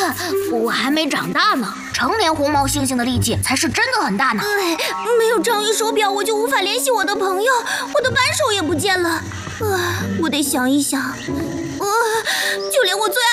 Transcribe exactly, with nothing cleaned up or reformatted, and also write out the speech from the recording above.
我还没长大呢，成年红毛猩猩的力气才是真的很大呢。 哎，没有章鱼手表，我就无法联系我的朋友，我的扳手也不见了。啊，我得想一想。呃，就连我最爱。